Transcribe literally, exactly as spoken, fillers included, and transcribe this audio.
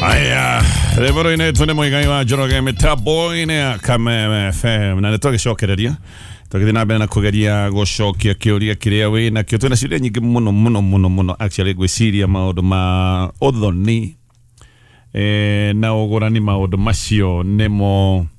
Aya, revero ine tune moigai wa joroge metabo ine kame F M na netoke shokereria. Toke dina bena kugeria go shokia kiuria kiria we na kio tuna ciria nyingi muno muno muno muno actually gwiciria maundu ma uthoni eh na ugurani maundu macio nimo